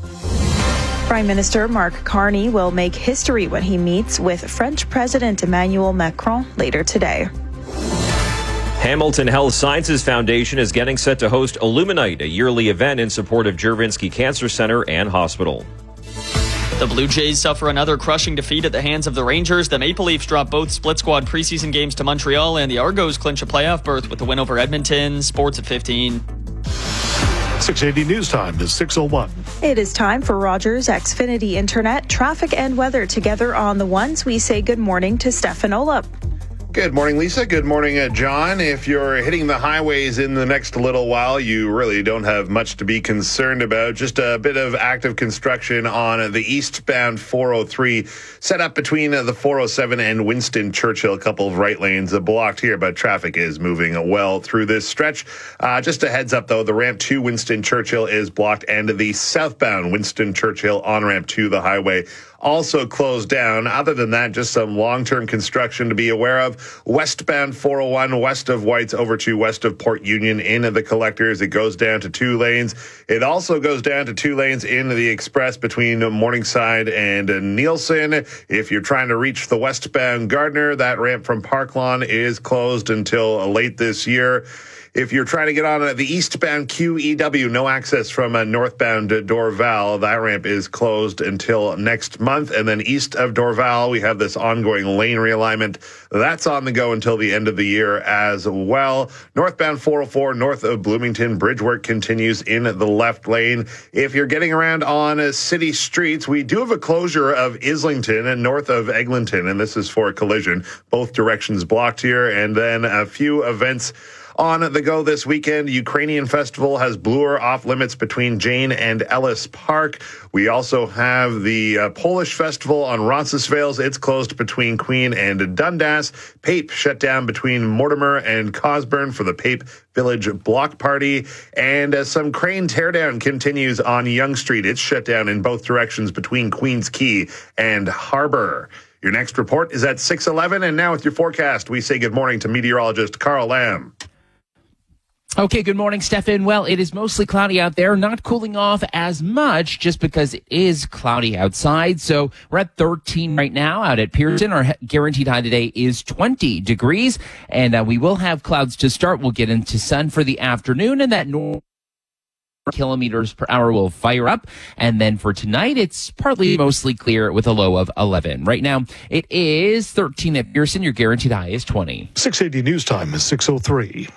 Prime Minister Mark Carney will make history when he meets with French President Emmanuel Macron later today. Hamilton Health Sciences Foundation is getting set to host Illuminite, a yearly event in support of Juravinski Cancer Center and Hospital. The Blue Jays suffer another crushing defeat at the hands of the Rangers. The Maple Leafs drop both split squad preseason games to Montreal, and the Argos clinch a playoff berth with the win over Edmonton. Sports at fifteen. six eighty News Time is six oh one. It is time for Rogers Xfinity Internet, traffic and weather together on the ones. We say good morning to Stefan Olop. Good morning, Lisa. Good morning, uh, John. If you're hitting the highways in the next little while, you really don't have much to be concerned about. Just a bit of active construction on the eastbound four oh three, set up between uh, the four oh seven and Winston Churchill. A couple of right lanes uh, blocked here, but traffic is moving well through this stretch. Uh, just a heads up, though, the ramp to Winston Churchill is blocked, and the southbound Winston Churchill on-ramp to the highway also closed down. Other than that, just some long-term construction to be aware of. Westbound four oh one, west of Whites over to west of Port Union in the collectors. It goes down to two lanes. It also goes down to two lanes in the express between Morningside and Nielsen. If you're trying to reach the westbound Gardner, that ramp from Park Lawn is closed until late this year. If you're trying to get on the eastbound Q E W, no access from uh, northbound Dorval. That ramp is closed until next month. And then east of Dorval, we have this ongoing lane realignment. That's on the go until the end of the year as well. Northbound four oh four, north of Bloomington, bridge work continues in the left lane. If you're getting around on uh, city streets, we do have a closure of Islington and north of Eglinton, and this is for a collision. Both directions blocked here. And then a few events on the go this weekend. Ukrainian Festival has Bloor off limits between Jane and Ellis Park. We also have the uh, Polish Festival on Roncesvalles. It's closed between Queen and Dundas. Pape shut down between Mortimer and Cosburn for the Pape Village Block Party. And uh, some crane teardown continues on Yonge Street. It's shut down in both directions between Queens Quay and Harbor. Your next report is at six eleven, and now with your forecast, we say good morning to meteorologist Carl Lamb. Okay, good morning, Stefan. Well, it is mostly cloudy out there, not cooling off as much just because it is cloudy outside. So we're at thirteen right now out at Pearson. Our guaranteed high today is twenty degrees, and uh, we will have clouds to start. We'll get into sun for the afternoon, and that normal kilometers per hour will fire up. And then for tonight, it's partly mostly clear with a low of eleven. Right now, it is thirteen at Pearson. Your guaranteed high is twenty. six eighty News Time is six oh three.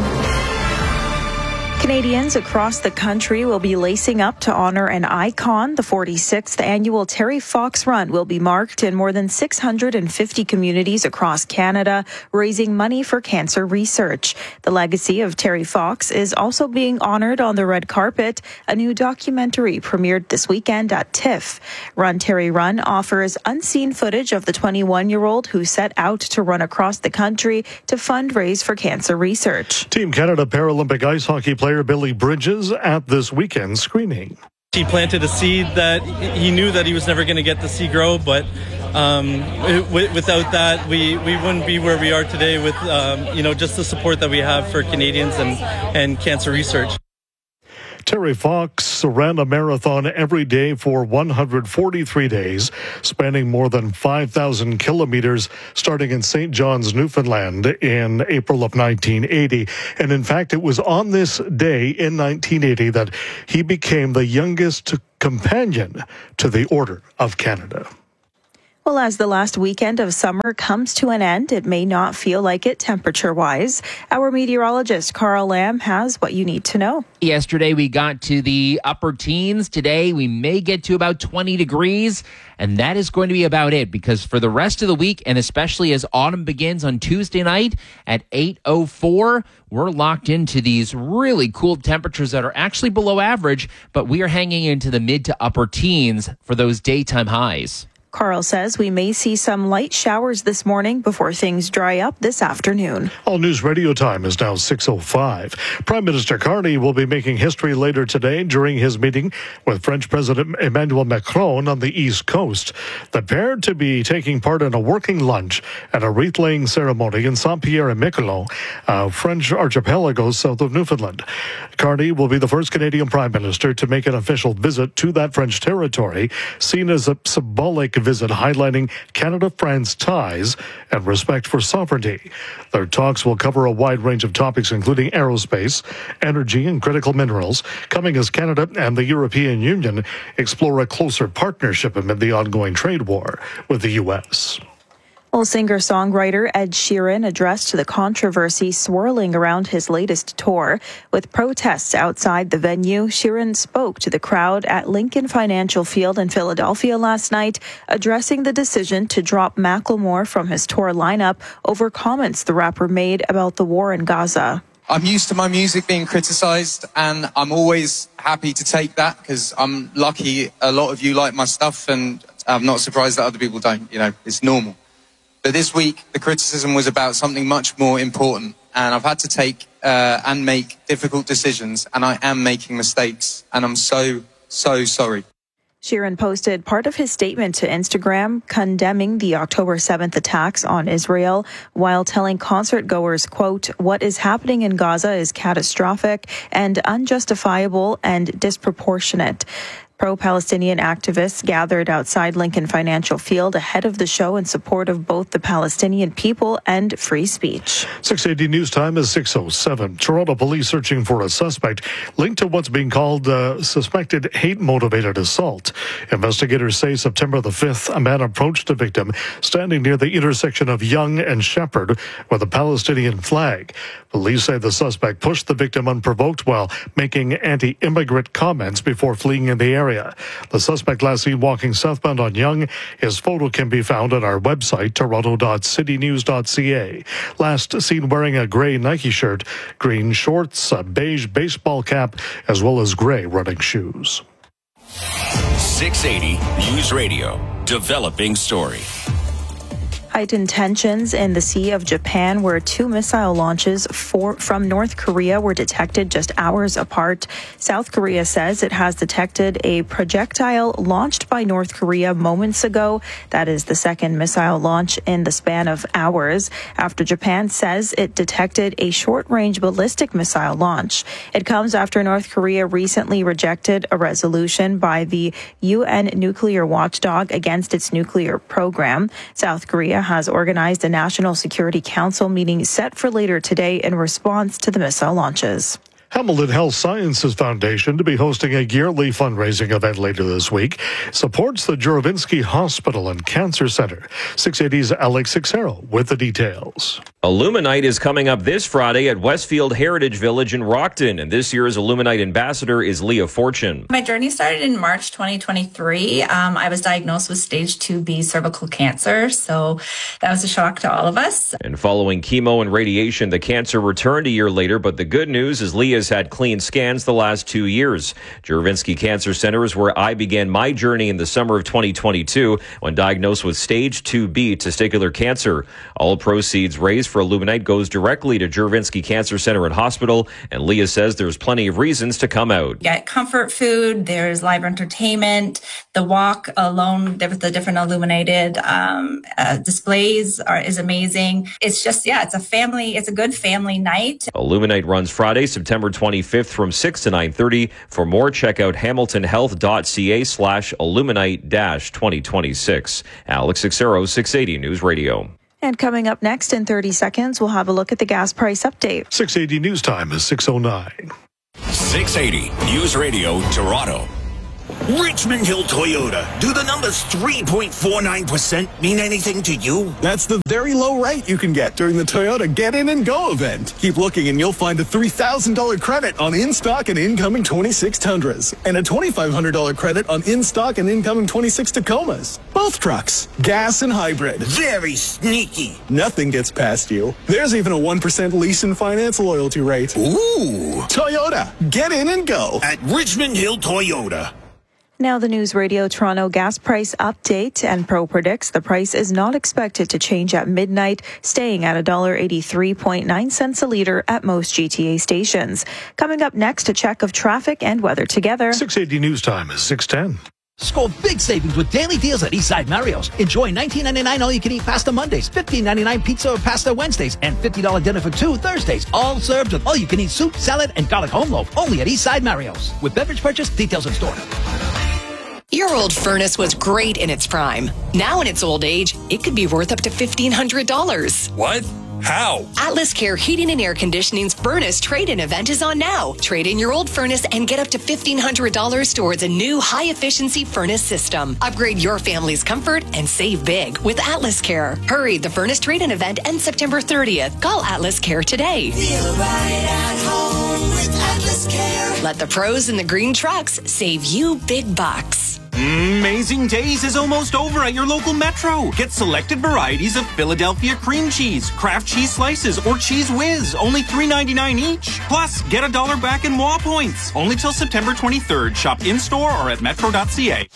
Canadians across the country will be lacing up to honor an icon. The forty-sixth annual Terry Fox Run will be marked in more than six hundred fifty communities across Canada, raising money for cancer research. The legacy of Terry Fox is also being honored on the red carpet. A new documentary premiered this weekend at TIFF. Run Terry Run offers unseen footage of the twenty-one-year-old who set out to run across the country to fundraise for cancer research. Team Canada Paralympic ice hockey player Billy Bridges at this weekend screening. He planted a seed that he knew that he was never going to get to see grow, but um, w- without that, we, we wouldn't be where we are today with, um, you know, just the support that we have for Canadians and, and cancer research. Terry Fox ran a marathon every day for one hundred forty-three days, spanning more than five thousand kilometers, starting in Saint John's, Newfoundland in April of nineteen eighty. And in fact, it was on this day in nineteen eighty that he became the youngest companion to the Order of Canada. Well, as the last weekend of summer comes to an end, it may not feel like it temperature-wise. Our meteorologist, Carl Lamb, has what you need to know. Yesterday, we got to the upper teens. Today, we may get to about twenty degrees, and that is going to be about it, because for the rest of the week, and especially as autumn begins on Tuesday night at eight oh four, we're locked into these really cool temperatures that are actually below average, but we are hanging into the mid to upper teens for those daytime highs. Carl says we may see some light showers this morning before things dry up this afternoon. All News Radio time is now six oh five. Prime Minister Carney will be making history later today during his meeting with French President Emmanuel Macron on the East Coast. The pair to be taking part in a working lunch at a wreath-laying ceremony in Saint-Pierre-et-Miquelon, a French archipelago south of Newfoundland. Carney will be the first Canadian Prime Minister to make an official visit to that French territory, seen as a symbolic visit highlighting Canada-France ties and respect for sovereignty. Their talks will cover a wide range of topics, including aerospace, energy, and critical minerals, coming as Canada and the European Union explore a closer partnership amid the ongoing trade war with the U S. Well, singer-songwriter Ed Sheeran addressed the controversy swirling around his latest tour. With protests outside the venue, Sheeran spoke to the crowd at Lincoln Financial Field in Philadelphia last night, addressing the decision to drop Macklemore from his tour lineup over comments the rapper made about the war in Gaza. I'm used to my music being criticized, and I'm always happy to take that because I'm lucky a lot of you like my stuff, and I'm not surprised that other people don't. You know, it's normal. But this week, the criticism was about something much more important, and I've had to take uh, and make difficult decisions, and I am making mistakes, and I'm so, so sorry. Sheeran posted part of his statement to Instagram condemning the October seventh attacks on Israel while telling concert goers, quote, "What is happening in Gaza is catastrophic and unjustifiable and disproportionate." Pro-Palestinian activists gathered outside Lincoln Financial Field ahead of the show in support of both the Palestinian people and free speech. six eighty News time is six oh seven. Toronto police searching for a suspect linked to what's being called uh, suspected hate-motivated assault. Investigators say September the fifth, a man approached a victim standing near the intersection of Yonge and Shepherd with a Palestinian flag. Police say the suspect pushed the victim unprovoked while making anti-immigrant comments before fleeing in the area. The suspect last seen walking southbound on Yonge. His photo can be found on our website, toronto dot city news dot c a. Last seen wearing a gray Nike shirt, green shorts, a beige baseball cap, as well as gray running shoes. six eighty News Radio, developing story. Heightened tensions in the Sea of Japan, where two missile launches for, from North Korea were detected just hours apart. South Korea says it has detected a projectile launched by North Korea moments ago. That is the second missile launch in the span of hours, after Japan says it detected a short-range ballistic missile launch. It comes after North Korea recently rejected a resolution by the U N nuclear watchdog against its nuclear program. South Korea has organized a National Security Council meeting set for later today in response to the missile launches. Hamilton Health Sciences Foundation, to be hosting a yearly fundraising event later this week, supports the Juravinski Hospital and Cancer Center. six eighty's Alex Sixero with the details. Illuminite is coming up this Friday at Westfield Heritage Village in Rockton, and this year's Illuminite ambassador is Leah Fortune. My journey started in March twenty twenty-three. Um, I was diagnosed with stage two B cervical cancer, so that was a shock to all of us. And following chemo and radiation, the cancer returned a year later, but the good news is Leah has had clean scans the last two years. Juravinski Cancer Center is where I began my journey in the summer of twenty twenty-two when diagnosed with stage two B testicular cancer. All proceeds raised for Illuminite goes directly to Juravinski Cancer Center and Hospital, and Leah says there's plenty of reasons to come out. Get comfort food, there's live entertainment, the walk alone, the different illuminated um, uh, displays are, is amazing. It's just, yeah, it's a family, it's a good family night. Illuminite runs Friday, September twenty-fifth from six to nine thirty. For more, check out hamiltonhealth.ca slash illuminite dash 2026. Alex Sixero, six eighty News Radio. And coming up next in thirty seconds, we'll have a look at the gas price update. six eighty News Time is six oh nine. six eighty News Radio, Toronto. Richmond Hill Toyota. Do the numbers three point four nine percent mean anything to you? That's the very low rate you can get during the Toyota Get In and Go event. Keep looking and you'll find a three thousand dollars credit on in-stock and incoming twenty-six Tundras and a twenty-five hundred dollars credit on in-stock and incoming twenty-six Tacomas. Both trucks, gas and hybrid. Very sneaky. Nothing gets past you. There's even a one percent lease and finance loyalty rate. Ooh. Toyota, Get In and Go. At Richmond Hill Toyota. Now the News Radio Toronto gas price update, and Pro predicts the price is not expected to change at midnight, staying at one dollar eighty-three point nine cents a litre at most G T A stations. Coming up next, a check of traffic and weather together. six eighty News Time is six ten. Score big savings with daily deals at Eastside Mario's. Enjoy nineteen ninety-nine all-you-can-eat pasta Mondays, fifteen ninety-nine pizza or pasta Wednesdays, and fifty dollars dinner for two Thursdays. All served with all-you-can-eat soup, salad, and garlic home loaf. Only at Eastside Mario's. With beverage purchase, details in store. Your old furnace was great in its prime. Now in its old age, it could be worth up to fifteen hundred dollars. What? How? Atlas Care Heating and Air Conditioning's furnace trade-in event is on now. Trade in your old furnace and get up to fifteen hundred dollars towards a new high-efficiency furnace system. Upgrade your family's comfort and save big with Atlas Care. Hurry, the furnace trade-in event ends September thirtieth. Call Atlas Care today. Feel right at home with Atlas Care. Let the pros in the green trucks save you big bucks. Amazing Days is almost over at your local Metro. Get selected varieties of Philadelphia cream cheese, Kraft cheese slices, or Cheese Whiz, only three ninety-nine each. Plus, get a dollar back in W A points. Only till September twenty-third. Shop in-store or at metro dot c a.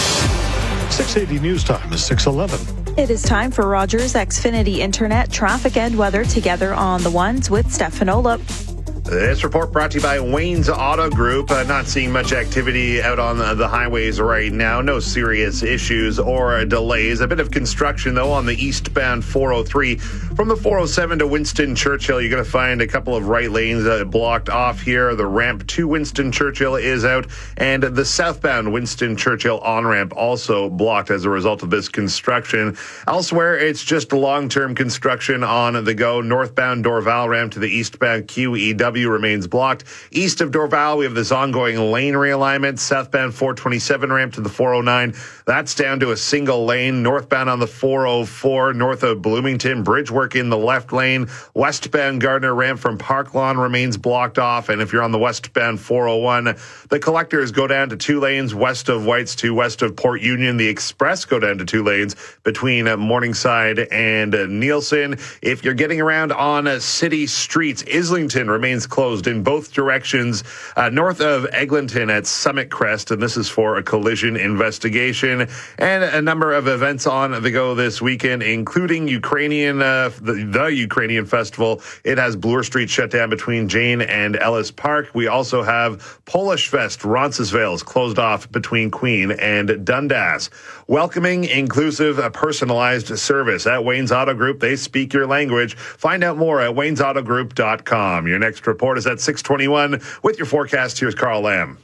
six eighty News Time is six eleven. It is time for Rogers Xfinity Internet traffic and weather together on the ones with Stefan Olop. This report brought to you by Wayne's Auto Group. Uh, not seeing much activity out on the, the highways right now. No serious issues or delays. A bit of construction, though, on the eastbound four oh three. From the four oh seven to Winston Churchill, you're going to find a couple of right lanes uh, blocked off here. The ramp to Winston Churchill is out, and the southbound Winston Churchill on-ramp also blocked as a result of this construction. Elsewhere, it's just long-term construction on the go. Northbound Dorval ramp to the eastbound Q E W remains blocked. East of Dorval, we have this ongoing lane realignment. Southbound four twenty-seven ramp to the four oh nine. That's down to a single lane. Northbound on the four oh four, north of Bloomington, bridge work in the left lane. Westbound Gardner ramp from Park Lawn remains blocked off. And if you're on the westbound four oh one, the collectors go down to two lanes west of Whites to west of Port Union. The express go down to two lanes between Morningside and Nielsen. If you're getting around on city streets, Islington remains lanes closed in both directions uh, north of Eglinton at Summit Crest, and this is for a collision investigation. And a number of events on the go this weekend, including Ukrainian, uh, the, the Ukrainian Festival. It has Bloor Street shut down between Jane and Ellis Park. We also have Polish Fest, Roncesvalles, closed off between Queen and Dundas. Welcoming, inclusive, personalized service at Wayne's Auto Group. They speak your language. Find out more at waynes auto group dot com. Your next report is at six twenty-one. With your forecast, here's Carl Lamb.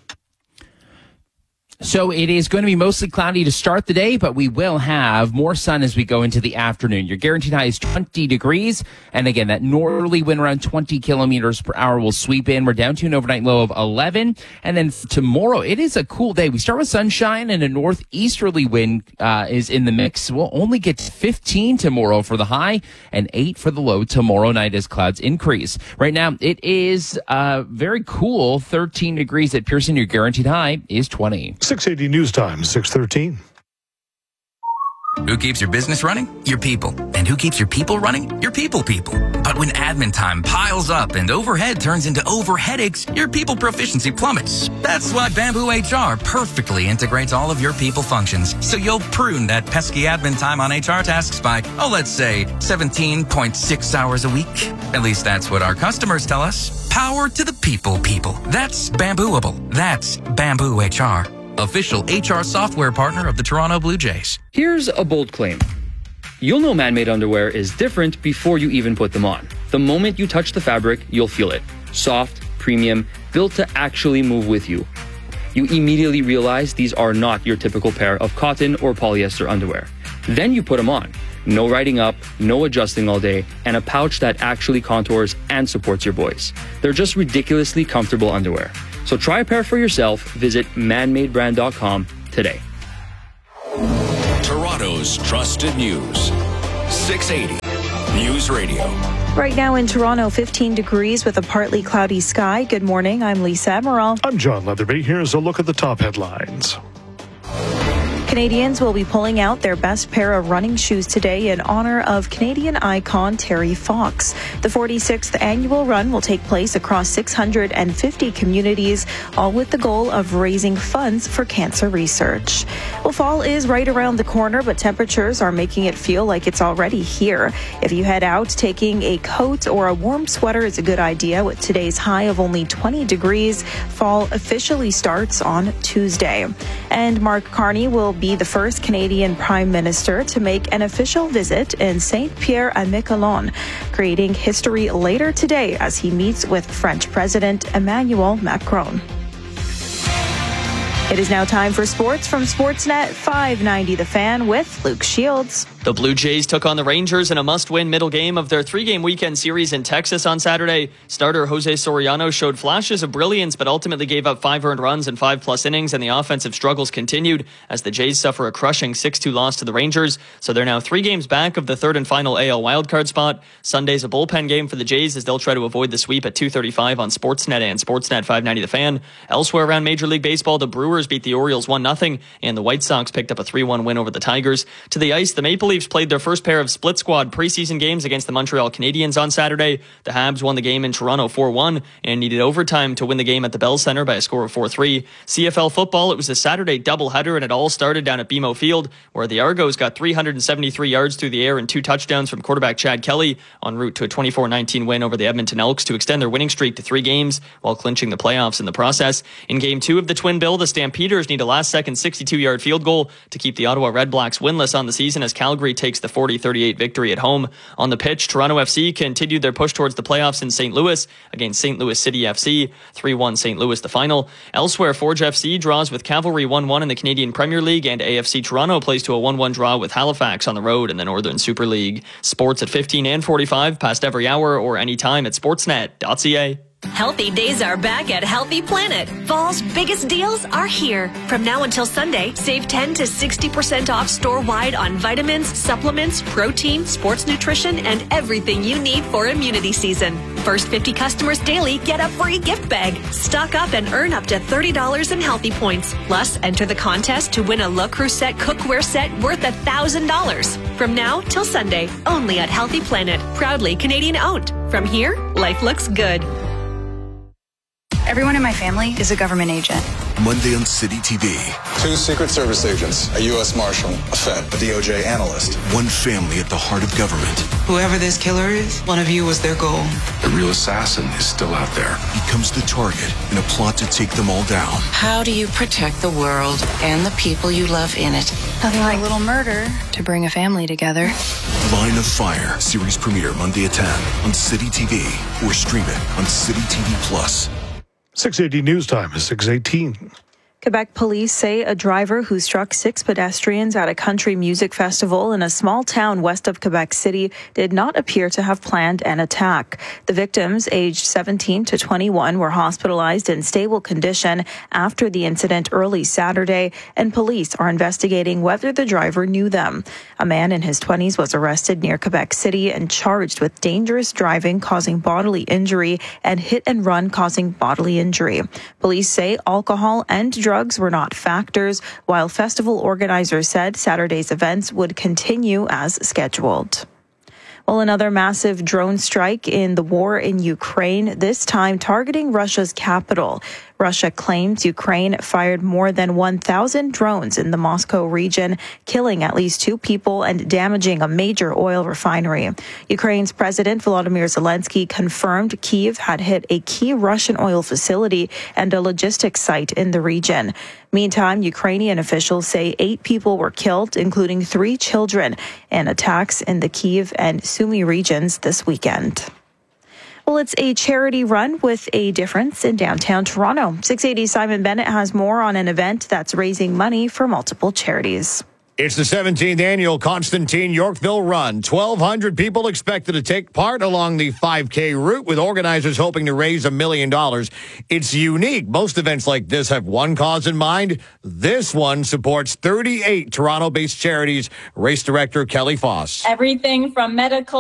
So it is going to be mostly cloudy to start the day, but we will have more sun as we go into the afternoon. Your guaranteed high is twenty degrees. And again, that northerly wind around twenty kilometers per hour will sweep in. We're down to an overnight low of eleven. And then tomorrow, it is a cool day. We start with sunshine and a northeasterly wind uh, is in the mix. We'll only get fifteen tomorrow for the high and eight for the low tomorrow night as clouds increase. Right now, it is uh, very cool, thirteen degrees at Pearson. Your guaranteed high is twenty. six eighty News Time, six thirteen. Who keeps your business running? Your people. And who keeps your people running? Your people people. But when admin time piles up and overhead turns into over headaches, your people proficiency plummets. That's why Bamboo H R perfectly integrates all of your people functions. So you'll prune that pesky admin time on H R tasks by, oh, let's say seventeen point six hours a week. At least that's what our customers tell us. Power to the people people. That's Bambooable. That's Bamboo H R. Official H R software partner of the Toronto Blue Jays. Here's a bold claim. You'll know man-made underwear is different before you even put them on. The moment you touch the fabric, you'll feel it. Soft, premium, built to actually move with you. You immediately realize these are not your typical pair of cotton or polyester underwear. Then you put them on. No riding up, no adjusting all day, and a pouch that actually contours and supports your voice. They're just ridiculously comfortable underwear. So try a pair for yourself. Visit man made brand dot com today. Toronto's trusted news. six eighty News Radio. Right now in Toronto, fifteen degrees with a partly cloudy sky. Good morning. I'm Lisa Emerald. I'm John Leatherby. Here's a look at the top headlines. Canadians will be pulling out their best pair of running shoes today in honor of Canadian icon Terry Fox. The forty-sixth annual run will take place across six hundred fifty communities, all with the goal of raising funds for cancer research. Well, fall is right around the corner, but temperatures are making it feel like it's already here. If you head out, taking a coat or a warm sweater is a good idea. With today's high of only twenty degrees, fall officially starts on Tuesday. And Mark Carney will be the first Canadian Prime Minister to make an official visit in Saint-Pierre-et-Miquelon, creating history later today as he meets with French President Emmanuel Macron. It is now time for sports from Sportsnet five ninety The Fan with Luke Shields. The Blue Jays took on the Rangers in a must-win middle game of their three-game weekend series in Texas on Saturday. Starter Jose Soriano showed flashes of brilliance, but ultimately gave up five earned runs in five-plus innings, and the offensive struggles continued as the Jays suffer a crushing six two loss to the Rangers. So they're now three games back of the third and final A L wildcard spot. Sunday's a bullpen game for the Jays as they'll try to avoid the sweep at two thirty-five on Sportsnet and Sportsnet five ninety The Fan. Elsewhere around Major League Baseball, the Brewers beat the Orioles one nothing, and the White Sox picked up a three one win over the Tigers. To the ice, the Maple Leafs played their first pair of split squad preseason games against the Montreal Canadiens on Saturday. The Habs won the game in Toronto four one and needed overtime to win the game at the Bell Centre by a score of four three. C F L football, it was a Saturday doubleheader, and it all started down at B M O Field, where the Argos got three hundred seventy-three yards through the air and two touchdowns from quarterback Chad Kelly, en route to a twenty-four nineteen win over the Edmonton Elks to extend their winning streak to three games while clinching the playoffs in the process. In game two of the Twin Bill, the Stampeders need a last-second sixty-two-yard field goal to keep the Ottawa Redblacks winless on the season as Calgary takes the forty thirty-eight victory at home. On the pitch, Toronto F C continued their push towards the playoffs in Saint Louis against Saint Louis City F C. three one Saint Louis the final. Elsewhere, Forge F C draws with Cavalry one one in the Canadian Premier League, and A F C Toronto plays to a one one draw with Halifax on the road in the Northern Super League. Sports at fifteen and forty-five, past every hour or anytime at sportsnet dot c a. Healthy days are back at Healthy Planet. Fall's biggest deals are here. From now until Sunday, save ten to sixty percent off store-wide on vitamins, supplements, protein, sports nutrition, and everything you need for immunity season. First fifty customers daily get a free gift bag. Stock up and earn up to thirty dollars in Healthy Points. Plus, enter the contest to win a Le Creuset cookware set worth one thousand dollars. From now till Sunday, only at Healthy Planet. Proudly Canadian owned. From here, life looks good. Everyone in my family is a government agent. Monday on City T V. Two Secret Service agents, a U S Marshal, a Fed, a D O J analyst. One family at the heart of government. Whoever this killer is, one of you was their goal. The real assassin is still out there. Becomes the target in a plot to take them all down. How do you protect the world and the people you love in it? Nothing like a little murder to bring a family together. Line of Fire. Series premiere Monday at ten on City T V or stream it on City T V Plus. six eighty news time is six eighteen. Quebec police say a driver who struck six pedestrians at a country music festival in a small town west of Quebec City did not appear to have planned an attack. The victims, aged seventeen to twenty-one, were hospitalized in stable condition after the incident early Saturday, and police are investigating whether the driver knew them. A man in his twenties was arrested near Quebec City and charged with dangerous driving causing bodily injury and hit and run causing bodily injury. Police say alcohol and drugs Drugs were not factors, while festival organizers said Saturday's events would continue as scheduled. Well, another massive drone strike in the war in Ukraine, this time targeting Russia's capital. Russia claims Ukraine fired more than one thousand drones in the Moscow region, killing at least two people and damaging a major oil refinery. Ukraine's President Volodymyr Zelensky confirmed Kyiv had hit a key Russian oil facility and a logistics site in the region. Meantime, Ukrainian officials say eight people were killed, including three children, in attacks in the Kyiv and Sumy regions this weekend. Well, it's a charity run with a difference in downtown Toronto. six eighty Simon Bennett has more on an event that's raising money for multiple charities. It's the seventeenth annual Constantine Yorkville Run. twelve hundred people expected to take part along the five K route, with organizers hoping to raise a million dollars. It's unique. Most events like this have one cause in mind. This one supports thirty-eight Toronto-based charities. Race director Kelly Foss. Everything from medical